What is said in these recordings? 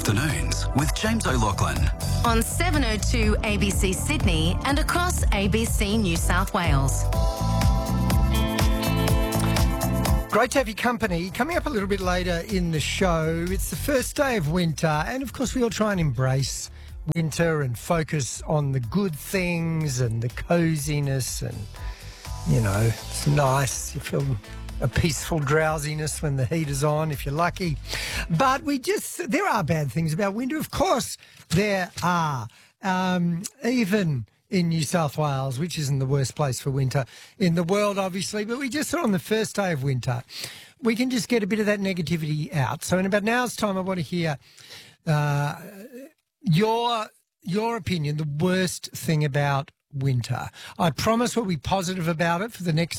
Afternoons with James O'Loughlin. On 702 ABC Sydney and across ABC New South Wales. Great to have your company. Coming up a little bit later in the show, it's the first day of winter, and of course we all try and embrace winter and focus on the good things and the coziness and, you know, it's nice. You feel a peaceful drowsiness when the heat is on, if you're lucky. But there are bad things about winter. Of course there are. Even in New South Wales, which isn't the worst place for winter in the world, obviously, but we just thought on the first day of winter, we can just get a bit of that negativity out. So in about an hour's time, I want to hear your opinion, the worst thing about winter. I promise we'll be positive about it for the next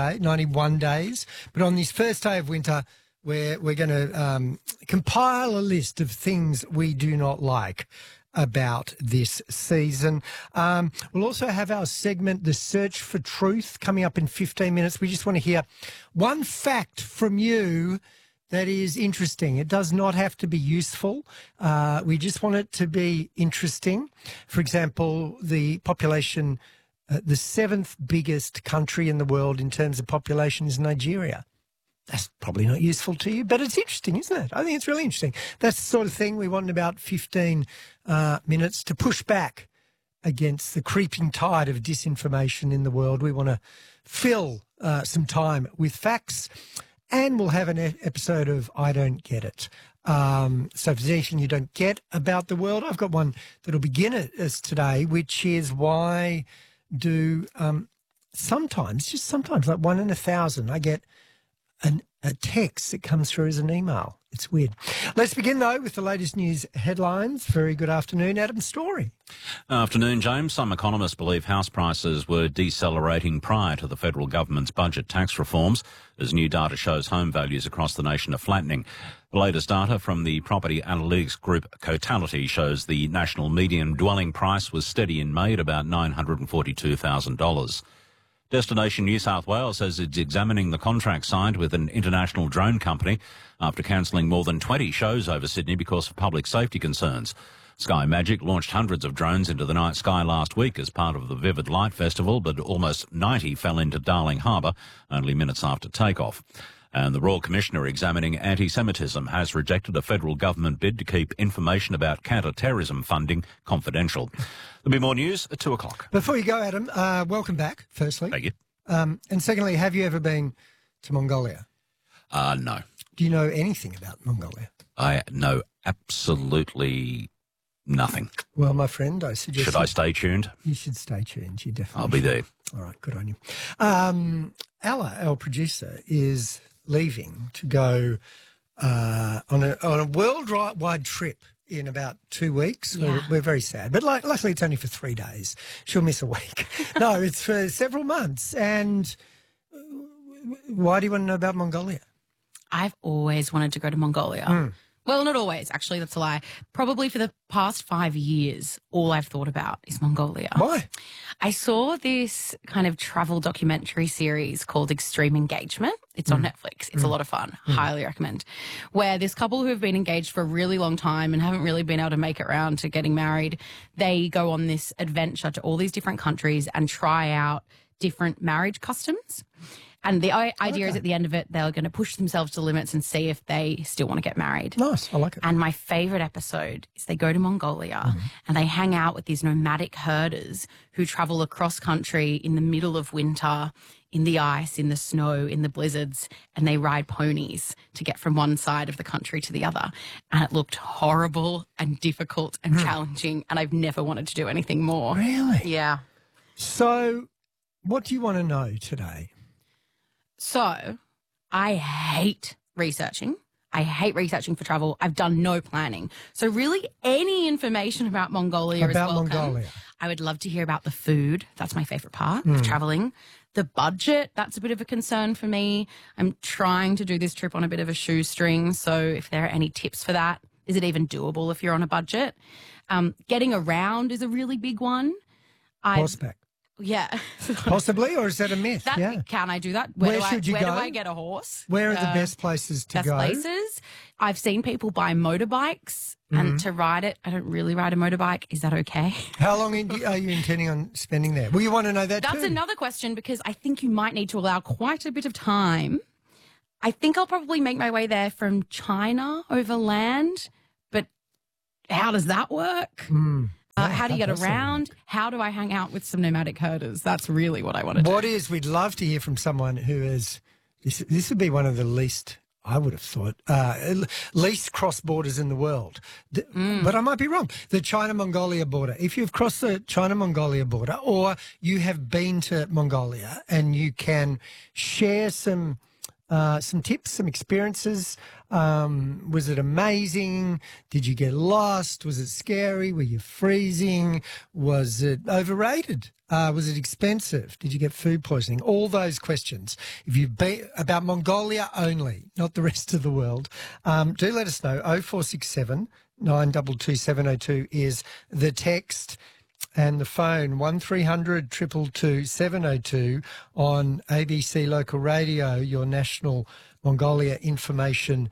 91 days. But on this first day of winter, we're going to compile a list of things we do not like about this season. We'll also have our segment, The Search for Truth, coming up in 15 minutes. We just want to hear one fact from you that is interesting. It does not have to be useful. We just want it to be interesting. For example, the population, the seventh biggest country in the world in terms of population is Nigeria. That's probably not useful to you, but it's interesting, isn't it? I think it's really interesting. That's the sort of thing we want in about 15 minutes to push back against the creeping tide of disinformation in the world. We want to fill some time with facts. And we'll have an episode of I Don't Get It. So if there's anything you don't get about the world, I've got one that'll begin us today, which is why do sometimes, just sometimes, like 1 in 1,000, I get a text that comes through as an email. It's weird. Let's begin, though, with the latest news headlines. Very good afternoon, Adam Story. Afternoon, James. Some economists believe house prices were decelerating prior to the federal government's budget tax reforms, as new data shows home values across the nation are flattening. The latest data from the property analytics group Cotality shows the national median dwelling price was steady in May at about $942,000. Destination New South Wales says it's examining the contract signed with an international drone company after cancelling more than 20 shows over Sydney because of public safety concerns. Sky Magic launched hundreds of drones into the night sky last week as part of the Vivid Light Festival, but almost 90 fell into Darling Harbour only minutes after takeoff. And the Royal Commissioner examining anti-Semitism has rejected a federal government bid to keep information about counter-terrorism funding confidential. There'll be more news at 2 o'clock. Before you go, Adam, welcome back, firstly. Thank you. And secondly, have you ever been to Mongolia? No. Do you know anything about Mongolia? I know absolutely nothing. Well, my friend, I suggest... Should I stay tuned? You should stay tuned. You definitely I'll be there. All right, good on you. Ella, our producer, is leaving to go on a worldwide trip in about 2 weeks. Yeah. We're very sad. But luckily it's only for 3 days. She'll miss a week. No, it's for several months. And why do you want to know about Mongolia? I've always wanted to go to Mongolia. Well, not always, actually, that's a lie. Probably for the past 5 years, all I've thought about is Mongolia. Why? I saw this kind of travel documentary series called Extreme Engagement. It's on Netflix. It's a lot of fun. Highly recommend. Where this couple who have been engaged for a really long time and haven't really been able to make it around to getting married, they go on this adventure to all these different countries and try out different marriage customs. And the idea is at the end of it, they're going to push themselves to limits and see if they still want to get married. Nice. I like it. And my favourite episode is they go to Mongolia and they hang out with these nomadic herders who travel across country in the middle of winter, in the ice, in the snow, in the blizzards, and they ride ponies to get from one side of the country to the other. And it looked horrible and difficult and challenging, and I've never wanted to do anything more. Really? Yeah. So what do you want to know today? So I hate researching. I hate researching for travel. I've done no planning. So really any information about Mongolia is welcome. Mongolia. I would love to hear about the food. That's my favourite part of travelling. The budget, that's a bit of a concern for me. I'm trying to do this trip on a bit of a shoestring. So if there are any tips for that, is it even doable if you're on a budget? Getting around is a really big one. Horseback. Yeah. Possibly, or is that a myth? That, Can I do that? Where should you where go? do I get a horse? Where are the best places to Best go? places. I've seen people buy motorbikes and to ride it. I don't really ride a motorbike. Is that okay? How long are you intending on spending there? Well, you want to know that That's too? another question because I think you might need to allow quite a bit of time. I think I'll probably make my way there from China over land, but how does that work? How do you get around? How do I hang out with some nomadic herders? That's really what I want to do. We'd love to hear from someone who is, this would be one of the least, I would have thought, least cross borders in the world. But I might be wrong. The China-Mongolia border. If you've crossed the China-Mongolia border or you have been to Mongolia and you can share some tips, some experiences. Was it amazing? Did you get lost? Was it scary? Were you freezing? Was it overrated? Was it expensive? Did you get food poisoning? All those questions. If you've been about Mongolia only, not the rest of the world, do let us know. 0467 922 702 is the text. And the phone, 1300 222 702 on ABC Local Radio, your national Mongolia information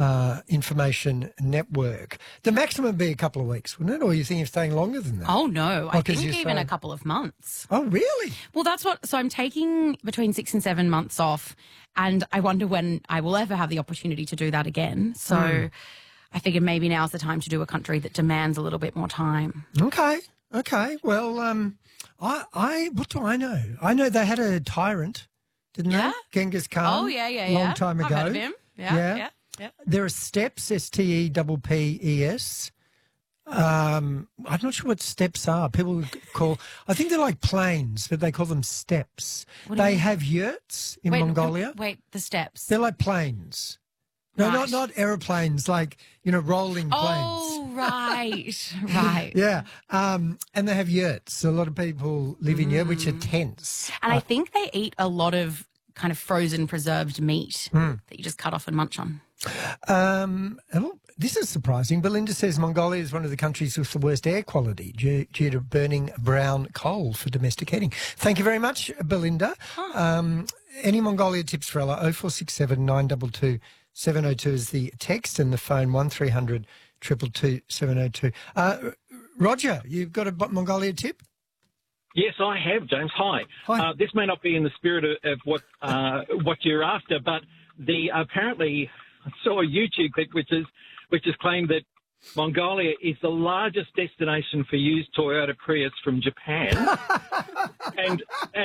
network. The maximum would be a couple of weeks, wouldn't it? Or you think of staying longer than that? Oh, no. I think even saying a couple of months. Oh, really? Well, so I'm taking between 6 and 7 months off, and I wonder when I will ever have the opportunity to do that again. So I figured maybe now's the time to do a country that demands a little bit more time. Okay. Well, what do I know? I know they had a tyrant, didn't they? Genghis Khan. Oh, yeah. Long time ago. I've heard of him. Yeah. There are steppes, STEPPES. I'm not sure what steppes are. People call, I think they're like plains, but they call them steppes. They have yurts in Mongolia. Wait, the steppes. They're like planes. No, Right. not aeroplanes, like, rolling planes. Oh, right. Yeah. And they have yurts. A lot of people live in yurts, which are tents. And I think they eat a lot of kind of frozen preserved meat that you just cut off and munch on. This is surprising. Belinda says Mongolia is one of the countries with the worst air quality due to burning brown coal for domestic heating. Thank you very much, Belinda. Any Mongolia tips for Ella? 0467 922 702 is the text, and the phone 1300 222 702. Roger, you've got a Mongolia tip? Yes, I have, James. Hi. This may not be in the spirit of what you're after, but apparently I saw a YouTube clip which has claimed that Mongolia is the largest destination for used Toyota Prius from Japan, and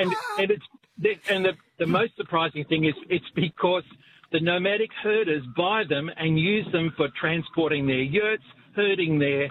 the most surprising thing is it's because the nomadic herders buy them and use them for transporting their yurts, herding their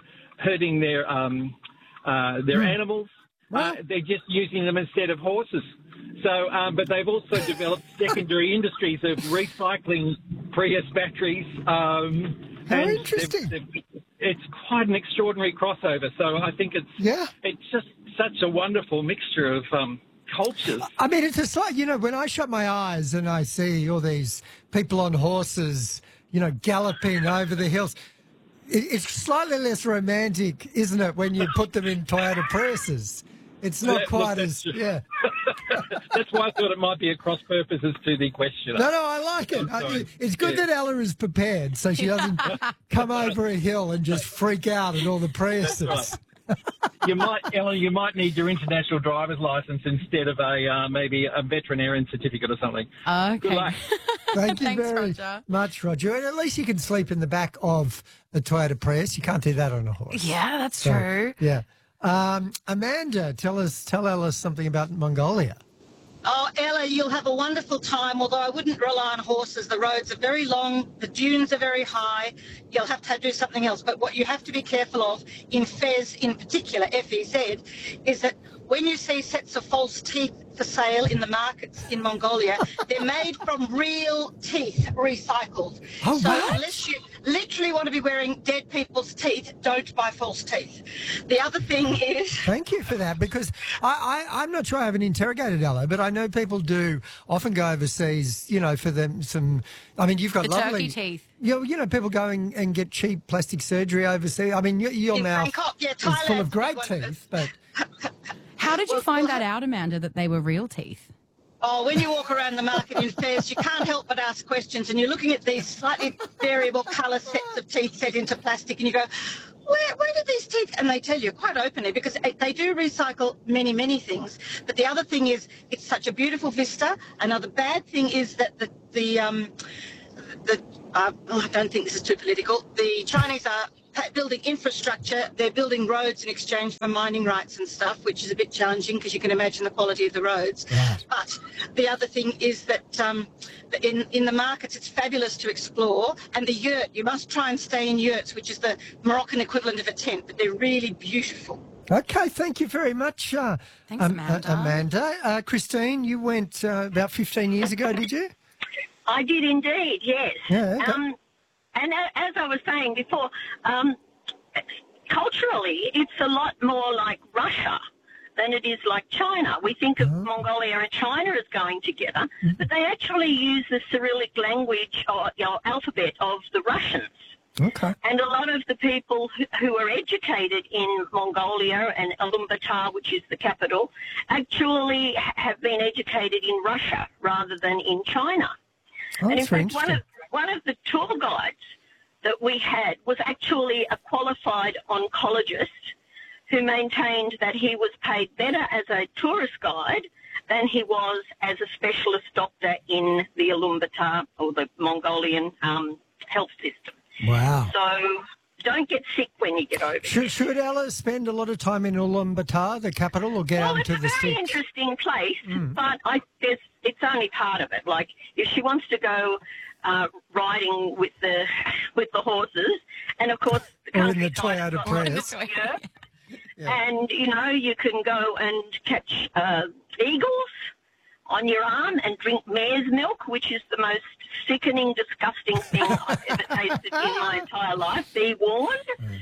animals. They're just using them instead of horses. So, but they've also developed secondary industries of recycling Prius batteries. How interesting! It's quite an extraordinary crossover. So I think it's just such a wonderful mixture of cultures. I mean, it's just like, when I shut my eyes and I see all these people on horses, galloping over the hills, it's slightly less romantic, isn't it, when you put them in Toyota Priuses? It's not quite as, That's why I thought it might be a cross purposes to the question. No, I like it. It's good that Ella is prepared so she doesn't come over a hill and just freak out at all the Priuses. That's right. Ellen, you might need your international driver's license instead of maybe a veterinarian certificate or something. Okay. Good luck. Thank you Thanks, very Roger. much, Roger. And at least you can sleep in the back of a Toyota Prius. You can't do that on a horse. Yeah, that's true. Yeah. Amanda, tell Ella something about Mongolia. Oh, Ella, you'll have a wonderful time, although I wouldn't rely on horses. The roads are very long, the dunes are very high. You'll have to do something else. But what you have to be careful of, in Fez in particular, FEZ, is that when you see sets of false teeth for sale in the markets in Mongolia, they're made from real teeth, recycled. Oh, so what? unless you literally want to be wearing dead people's teeth, don't buy false teeth. The other thing is... Thank you for that, because I'm not sure I haven't interrogated Ella, but I know people do often go overseas, for them some... I mean, you've got The lovely... turkey teeth. People going and get cheap plastic surgery overseas. I mean, your in mouth Bangkok, is full of Thailand's great one of teeth, but... How How did you find that out, Amanda, that they were real teeth? Oh, when you walk around the market in Fez, you can't help but ask questions, and you're looking at these slightly variable colour sets of teeth set into plastic, and you go, where did these teeth? And they tell you quite openly, because they do recycle many, many things. But the other thing is, it's such a beautiful vista. Another bad thing is that I don't think this is too political. The Chinese are building infrastructure. They're building roads in exchange for mining rights and stuff, which is a bit challenging because you can imagine the quality of the roads. Right. But the other thing is that in the markets, it's fabulous to explore. And the yurt, you must try and stay in yurts, which is the Moroccan equivalent of a tent, but they're really beautiful. Okay, thank you very much, Thanks, Amanda. Amanda. Christine, you went about 15 years ago, did you? I did indeed, yes. Yeah, okay. And as I was saying before, culturally, it's a lot more like Russia than it is like China. We think of Mongolia and China as going together, but they actually use the Cyrillic language or alphabet of the Russians. Okay. And a lot of the people who are educated in Mongolia and Ulaanbaatar, which is the capital, actually have been educated in Russia rather than in China. Oh, and in that's fact, one of the tour guides that we had was actually a qualified oncologist who maintained that he was paid better as a tourist guide than he was as a specialist doctor in the Ulaanbaatar or the Mongolian health system. Wow. So don't get sick when you get over there. Should Ella spend a lot of time in Ulaanbaatar, the capital, or get out into the it's a very sticks? interesting place, but it's only part of it. Like, if she wants to go riding with the horses, and of course the or in the countryside Toyota Prius. And, you can go and catch eagles on your arm and drink mare's milk, which is the most sickening, disgusting thing I've ever tasted in my entire life. Be warned.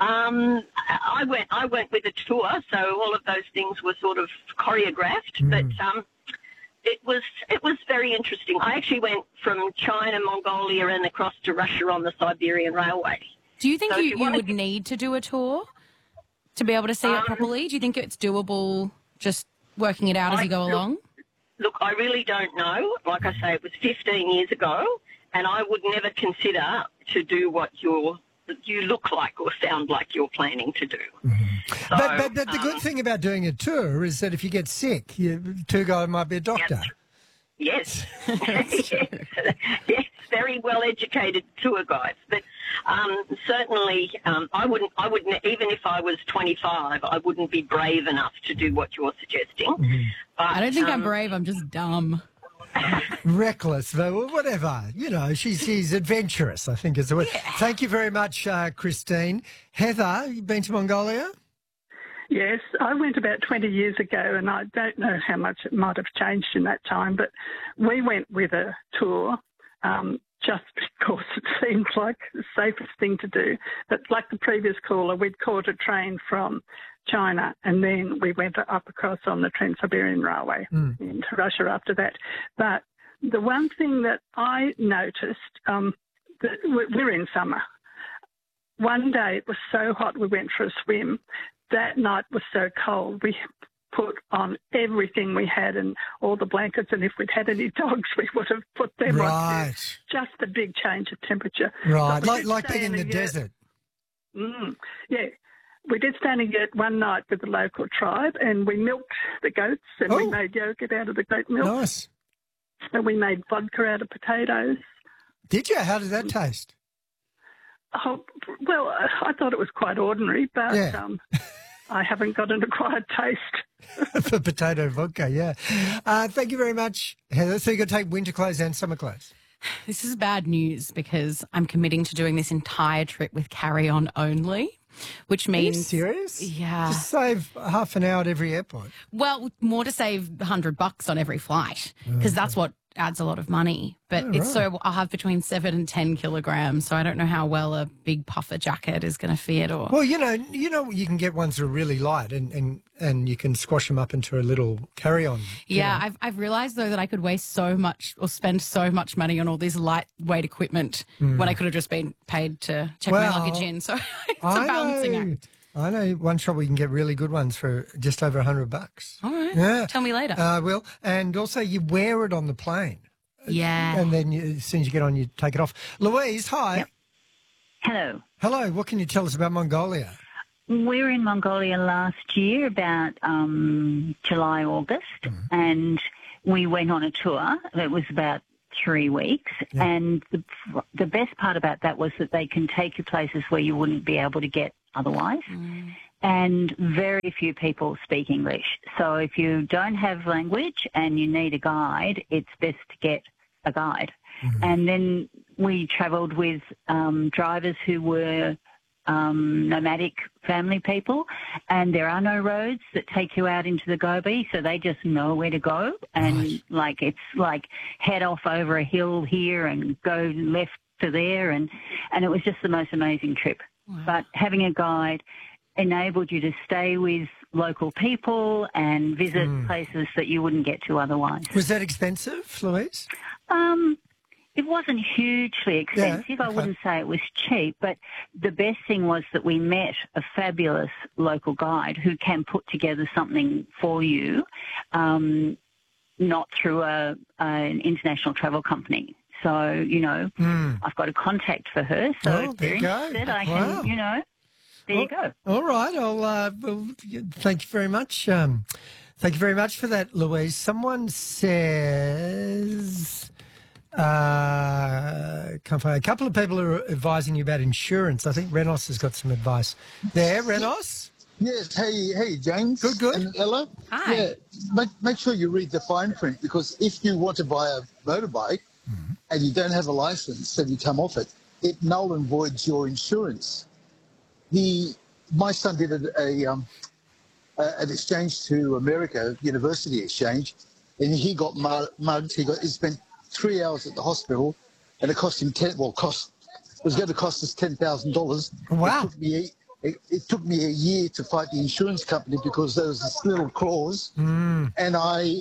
I went with a tour, so all of those things were sort of choreographed, but it was very interesting. I actually went from China, Mongolia, and across to Russia on the Siberian Railway. Do you think you would need to do a tour to be able to see it properly? Do you think it's doable just working it out as you go along? Look, I really don't know. Like I say, it was 15 years ago, and I would never consider to do what you look like or sound like you're planning to do. So, But the good thing about doing a tour is that if you get sick, your tour guide might be a doctor. Yes. Yes, very well educated tour guides. But certainly, I wouldn't even if I was 25, I wouldn't be brave enough to do what you're suggesting. But, I don't think I'm brave. I'm just dumb. Reckless, whatever. She's adventurous, I think is the word. Yeah. Thank you very much, Christine. Heather, you been to Mongolia? Yes, I went about 20 years ago, and I don't know how much it might have changed in that time, but we went with a tour just because it seemed like the safest thing to do. But like the previous caller, we'd caught a train from China, and then we went up across on the Trans-Siberian Railway into Russia after that. But the one thing that I noticed, that we're in summer. One day it was so hot we went for a swim. That night was so cold. We put on everything we had and all the blankets, and if we'd had any dogs, we would have put them on too. Just a big change of temperature. Right, like being in the desert. Yeah. We did stand in yurt one night with the local tribe, and we milked the goats, and we made yogurt out of the goat milk. Nice. And we made vodka out of potatoes. Did you? How did that taste? Oh, well, I thought it was quite ordinary, but I haven't got an acquired taste. For potato vodka, yeah. Thank you very much, Heather. So you're going to take winter clothes and summer clothes? This is bad news because I'm committing to doing this entire trip with carry-on only, which means... Are you serious? Yeah. Just save half an hour at every airport. Well, more to save $100 on every flight because that's what adds a lot of money. But so I'll have between 7 and 10 kilograms, so I don't know how well a big puffer jacket is going to fit. Or well, you can get ones that are really light and you can squash them up into a little carry-on. Yeah, I've realised though that I could waste so much or spend so much money on all this lightweight equipment when I could have just been paid to check my luggage in. So it's a balancing act. I know one shop we can get really good ones for just over $100. All right. Yeah. Tell me later. I will. And also you wear it on the plane. Yeah. And then as soon as you get on, you take it off. Louise, hi. Yep. Hello. Hello. What can you tell us about Mongolia? We were in Mongolia last year, about July, August, and we went on a tour. It was about 3 weeks, and the best part about that was that they can take you places where you wouldn't be able to get otherwise. And very few people speak English. So if you don't have language and you need a guide, it's best to get a guide. And then we travelled with drivers who were nomadic family people, and there are no roads that take you out into the Gobi, so they just know where to go. And it's like head off over a hill here and go left to there, and it was just the most amazing trip. But having a guide enabled you to stay with local people and visit places that you wouldn't get to otherwise. Was that expensive, Louise? It wasn't hugely expensive. Yeah, okay. I wouldn't say it was cheap, but the best thing was that we met a fabulous local guide who can put together something for you, not through an international travel company. So, you know, I've got a contact for her. So if they're interested, I can, you know, there you go. All right. Well, thank you very much. Thank you very much for that, Louise. Someone says... can't find a couple of people are advising you about insurance. I think Renos has got some advice there. Renos? Yes. Hey, James. Good. And Ella. Hi. Yeah. Make sure you read the fine print, because if you want to buy a motorbike and you don't have a license and you come off it, it null and voids your insurance. My son did an exchange to America, university exchange, and he got mugged. He spent 3 hours at the hospital, and it cost him it was going to cost us $10,000. Wow! It took me a year to fight the insurance company because there was this little clause, and I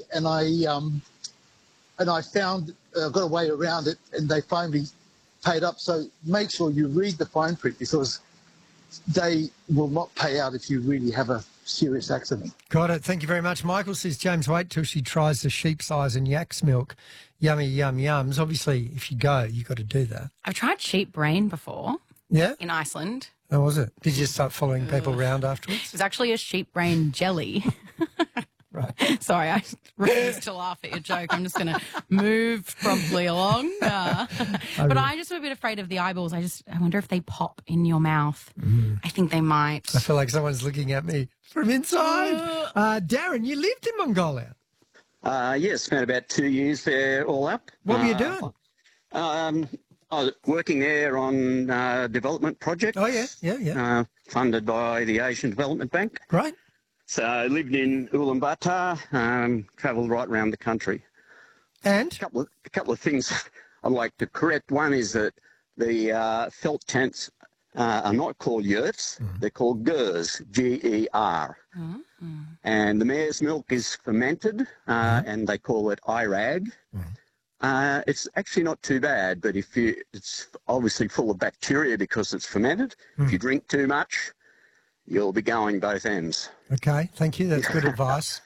found got a way around it, and they finally paid up. So make sure you read the fine print, because they will not pay out if you really have a serious accident. Got it. Thank you very much. Michael says, James, wait till she tries the sheep's eyes and yak's milk. Yummy, yums. Obviously, if you go, you've got to do that. I've tried sheep brain before. Yeah? In Iceland. How was it? Did you start following people around afterwards? It was actually a sheep brain jelly. Right. Sorry, I refuse to laugh at your joke. I'm just going to move promptly along. But I'm just a bit afraid of the eyeballs. I wonder if they pop in your mouth. I think they might. I feel like someone's looking at me from inside. Darren, you lived in Mongolia. Yes, spent about 2 years there all up. What were you doing? I was working there on a development project. Oh, yeah. Funded by the Asian Development Bank. Right. So I lived in Ulaanbaatar, travelled right around the country. And? A couple of things I'd like to correct. One is that the felt tents are not called yurts. They're called gers, G-E-R. And the mare's milk is fermented, and they call it irag. It's actually not too bad, but it's obviously full of bacteria because it's fermented. If you drink too much, you'll be going both ends. Okay, thank you. That's good advice.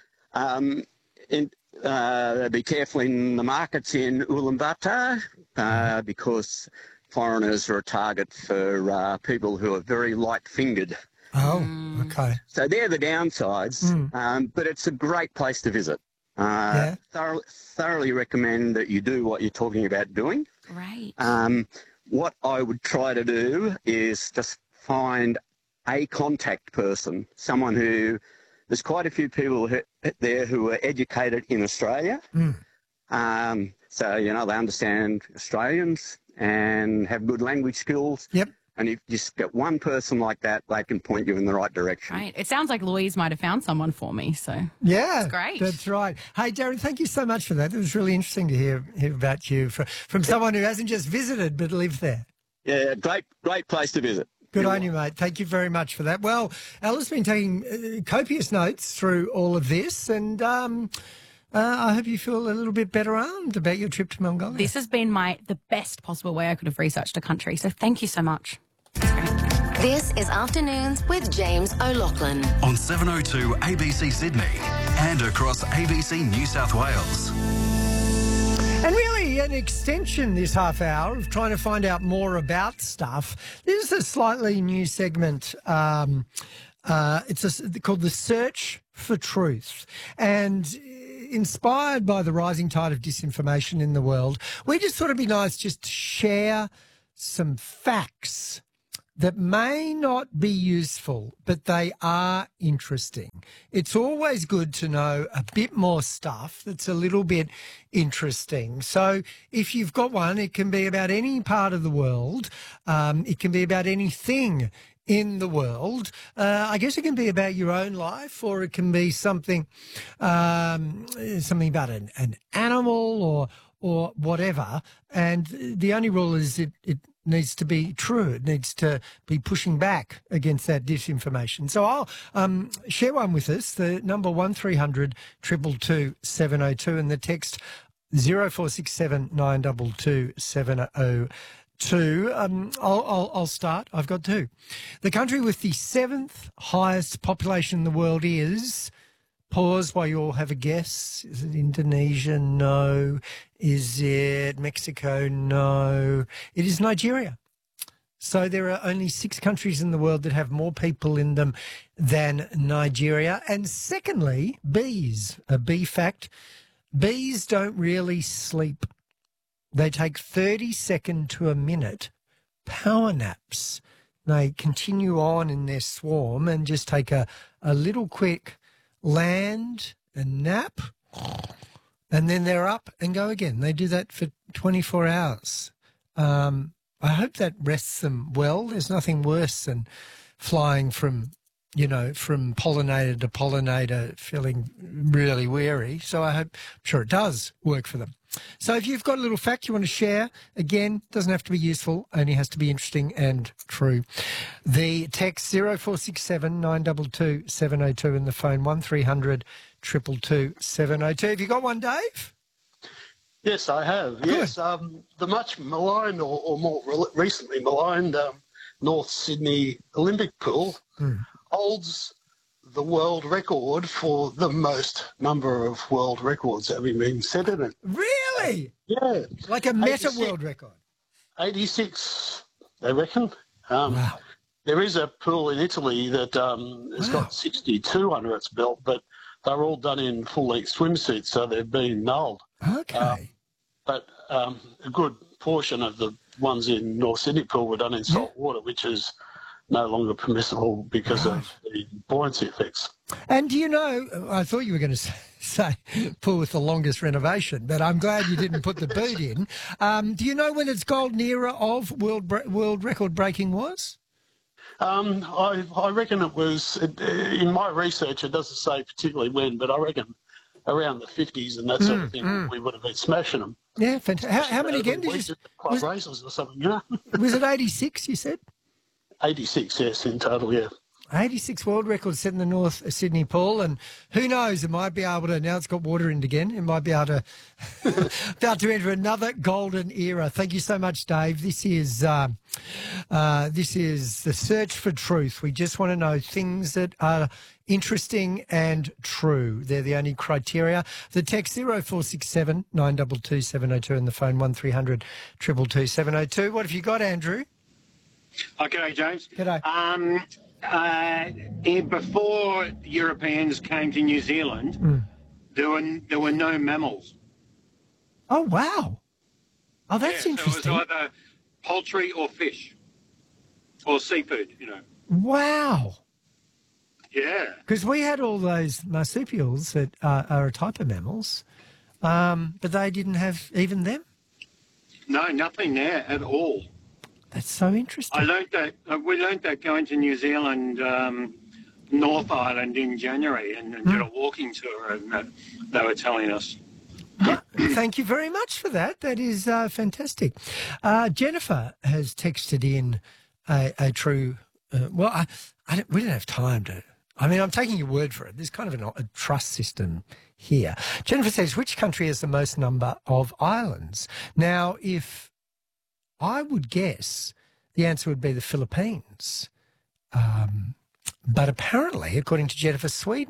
Be careful in the markets in Ulaanbaatar because foreigners are a target for people who are very light-fingered. Oh, okay. So they're the downsides, but it's a great place to visit. Thoroughly recommend that you do what you're talking about doing. Right. What I would try to do is just find a contact person, someone who, there's quite a few people there who are educated in Australia. So, you know, they understand Australians and have good language skills. Yep. And if you just get one person like that, they can point you in the right direction. Right. It sounds like Louise might have found someone for me, so yeah, that's great. That's right. Hey, Darren, thank you so much for that. It was really interesting to hear about you from someone who hasn't just visited but lived there. Yeah, great place to visit. Good on you, mate. Thank you very much for that. Well, Ella's been taking copious notes through all of this, and I hope you feel a little bit better armed about your trip to Mongolia. This has been the best possible way I could have researched a country, so thank you so much. That's great. This is Afternoons with James O'Loughlin. On 702 ABC Sydney and across ABC New South Wales. And really an extension this half hour of trying to find out more about stuff. This is a slightly new segment. It's called The Search for Truth. And inspired by the rising tide of disinformation in the world, we just thought it'd be nice just to share some facts that may not be useful, but they are interesting. It's always good to know a bit more stuff that's a little bit interesting. So if you've got one, it can be about any part of the world. It can be about anything in the world. I guess it can be about your own life, or it can be something about an animal or whatever. And the only rule is it needs to be true. It needs to be pushing back against that disinformation. So I'll share one with us. The number 1300 222 702 and the text 0467 922 702. I'll start. I've got two. The country with the 7th highest population in the world is... Pause while you all have a guess. Is it Indonesia? No. Is it Mexico? No. It is Nigeria. So there are only 6 countries in the world that have more people in them than Nigeria. And secondly, bees. A bee fact. Bees don't really sleep. They take 30-second to a minute power naps. They continue on in their swarm and just take a little quick land and nap, and then they're up and go again. They do that for 24 hours. I hope that rests them well. There's nothing worse than flying from pollinator to pollinator, feeling really weary. So I'm sure it does work for them. So if you've got a little fact you want to share, again, doesn't have to be useful, only has to be interesting and true. The text 0467 922 702 and the phone 1300 222 702. Have you got one, Dave? Yes, I have. Good. Yes, the much maligned or more recently maligned North Sydney Olympic pool holds the world record for the most number of world records having been set in it. Really? Yeah. Like a meta world record? 86, they reckon. Wow. There is a pool in Italy that has got 62 under its belt, but they're all done in full-length swimsuits, so they've been nulled. Okay. But a good portion of the ones in North Sydney pool were done in salt water, which is no longer permissible because of the buoyancy effects. And do you know, I thought you were going to say pool with the longest renovation, but I'm glad you didn't put the boot in. Do you know when its golden era of world record breaking was? I reckon it was, in my research, it doesn't say particularly when, but I reckon around the 50s and that sort of thing, we would have been smashing them. Yeah, fantastic. How many again did you... Club races or something, you know? Was it 86, you said? 86, yes, in total, yeah. 86 world records set in the North Sydney pool, and who knows, it might be able to, now it's got water in it again, it might be able to enter another golden era. Thank you so much, Dave. This is the search for truth. We just want to know things that are interesting and true. They're the only criteria. The text 0467 922 702 and the phone 1300 222 702. What have you got, Andrew? Oh, g'day, James. G'day. Before Europeans came to New Zealand, there were no mammals. Oh, wow. Oh, that's interesting. So it was either poultry or fish or seafood, you know. Wow. Yeah. Because we had all those marsupials that are a type of mammals, but they didn't have even them? No, nothing there at all. That's so interesting. We learned that going to New Zealand, North Island in January and did a walking tour, and they were telling us. Thank you very much for that. That is fantastic. Jennifer has texted in a true... we didn't have time to... I mean, I'm taking your word for it. There's kind of a trust system here. Jennifer says, which country has the most number of islands? Now, if I would guess the answer would be the Philippines, But apparently, according to Jennifer Sweden,